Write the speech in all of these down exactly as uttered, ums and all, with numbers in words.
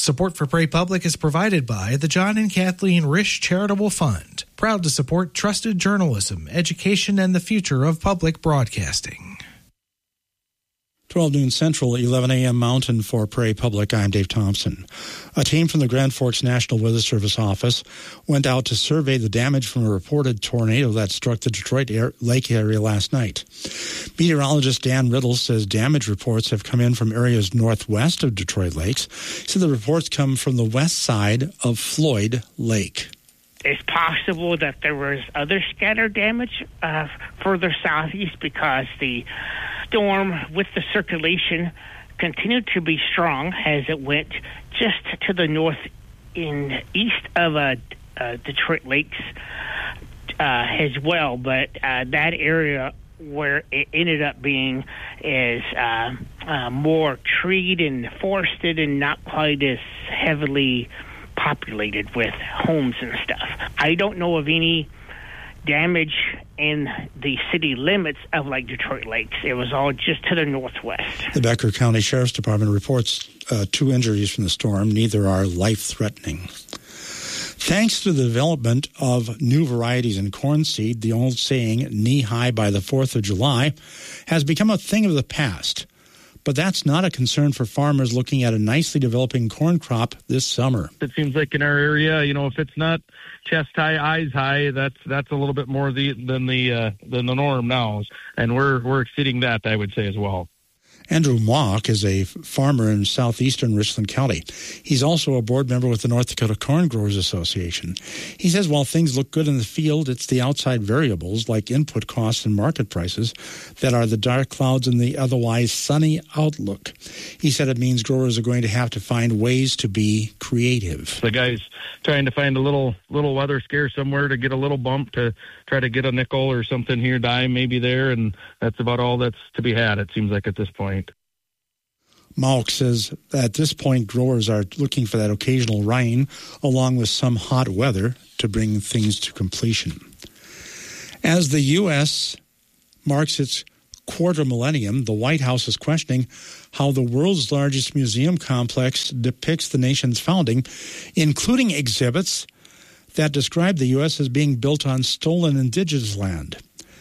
Support for Pray Public is provided by the John and Kathleen Risch Charitable Fund, proud to support trusted journalism, education, and the future of public broadcasting. twelve noon Central, eleven a.m. Mountain for Pray Public. I'm Dave Thompson. A team from the Grand Forks National Weather Service office went out to survey the damage from a reported tornado that struck the Detroit air, Lake area last night. Meteorologist Dan Riddle says damage reports have come in from areas northwest of Detroit Lakes. He said the reports come from the west side of Floyd Lake. It's possible that there was other scattered damage uh, further southeast because the storm with the circulation continued to be strong as it went just to the north in east of uh, uh, Detroit Lakes uh, as well. But uh, that area where it ended up being is uh, uh, more treed and forested and not quite as heavily populated with homes and stuff. I don't know of any damage in the city limits of Lake Detroit Lakes. It was all just to the northwest. The Becker County Sheriff's Department reports uh, two injuries from the storm. Neither are life-threatening. Thanks to the development of new varieties in corn seed, the old saying, knee-high by the fourth of July, has become a thing of the past. But that's not a concern for farmers looking at a nicely developing corn crop this summer. It seems like in our area, you know, if it's not chest high, eyes high, that's that's a little bit more the, than the uh, than the norm now, and we're we're exceeding that, I would say, as well. Andrew Mock is a farmer in southeastern Richland County. He's also a board member with the North Dakota Corn Growers Association. He says while things look good in the field, it's the outside variables like input costs and market prices that are the dark clouds in the otherwise sunny outlook. He said it means growers are going to have to find ways to be creative. The guy's trying to find a little little weather scare somewhere to get a little bump to try to get a nickel or something here, dime maybe there, and that's about all that's to be had, it seems like, at this point. Malk says at this point, growers are looking for that occasional rain along with some hot weather to bring things to completion. As the U S marks its quarter millennium, the White House is questioning how the world's largest museum complex depicts the nation's founding, including exhibits that describe the U S as being built on stolen indigenous land.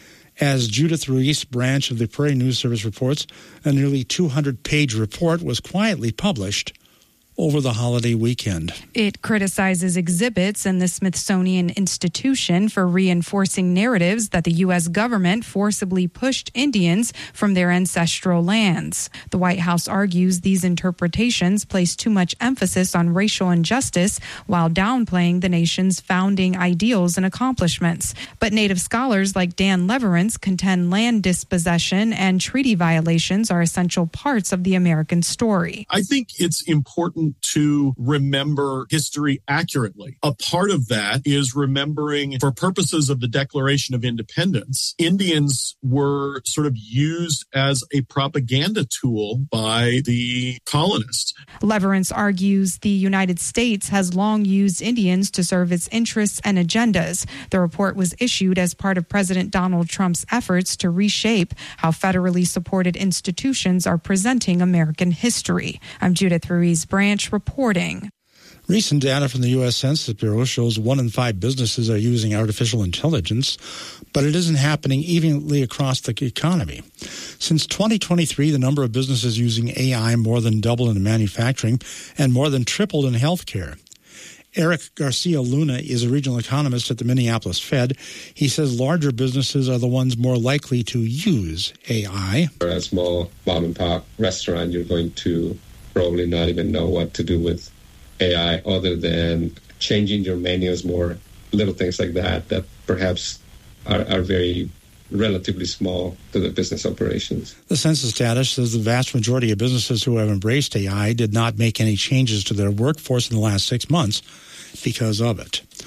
As Judith Ruiz, branch of the Prairie News Service reports, a nearly two hundred page report was quietly published over the holiday weekend. It criticizes exhibits and the Smithsonian Institution for reinforcing narratives that the U S government forcibly pushed Indians from their ancestral lands. The White House argues these interpretations place too much emphasis on racial injustice while downplaying the nation's founding ideals and accomplishments. But Native scholars like Dan Leverance contend land dispossession and treaty violations are essential parts of the American story. I think it's important to remember history accurately. A part of that is remembering, for purposes of the Declaration of Independence, Indians were sort of used as a propaganda tool by the colonists. Leverance argues the United States has long used Indians to serve its interests and agendas. The report was issued as part of President Donald Trump's efforts to reshape how federally supported institutions are presenting American history. I'm Judith Ruiz Branch reporting. Recent data from the U S Census Bureau shows one in five businesses are using artificial intelligence, but it isn't happening evenly across the economy. Since twenty twenty-three, the number of businesses using A I more than doubled in manufacturing and more than tripled in healthcare. Eric Garcia Luna is a regional economist at the Minneapolis Fed. He says larger businesses are the ones more likely to use A I. For a small mom-and-pop restaurant, you're going to probably not even know what to do with A I other than changing your menus, more little things like that that perhaps are, are very relatively small to the business operations. The census data says the vast majority of businesses who have embraced A I did not make any changes to their workforce in the last six months because of it.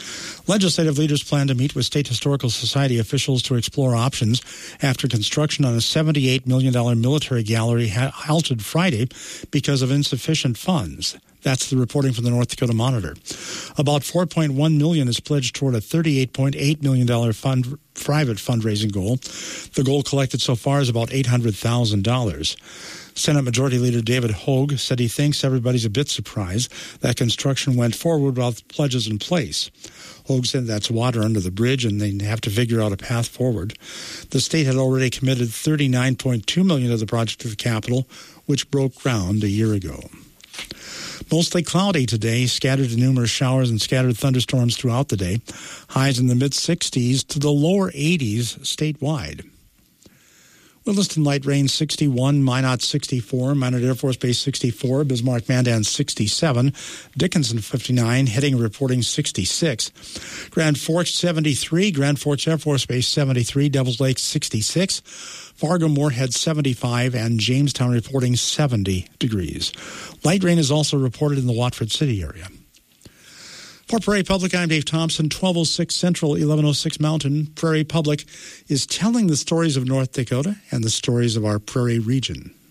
Legislative leaders plan to meet with State Historical Society officials to explore options after construction on a seventy-eight million dollars military gallery halted Friday because of insufficient funds. That's the reporting from the North Dakota Monitor. About four point one million dollars is pledged toward a thirty-eight point eight million dollars fund, private fundraising goal. The goal collected so far is about eight hundred thousand dollars. Senate Majority Leader David Hogue said he thinks everybody's a bit surprised that construction went forward without the pledges in place. Hogue said that's water under the bridge and they have to figure out a path forward. The state had already committed thirty-nine point two million dollars to the project at the Capitol, which broke ground a year ago. Mostly cloudy today, scattered to numerous showers and scattered thunderstorms throughout the day. Highs in the mid-sixties to the lower eighties statewide. Williston light rain sixty-one, Minot sixty-four, Minot Air Force Base sixty-four, Bismarck Mandan sixty-seven, Dickinson fifty-nine, Heading reporting sixty-six, Grand Forks seventy-three, Grand Forks Air Force Base seventy-three, Devils Lake sixty-six, Fargo Moorhead seventy-five, and Jamestown reporting seventy degrees. Light rain is also reported in the Watford City area. For Prairie Public, I'm Dave Thompson, twelve oh six Central, eleven oh six Mountain. Prairie Public is telling the stories of North Dakota and the stories of our prairie region.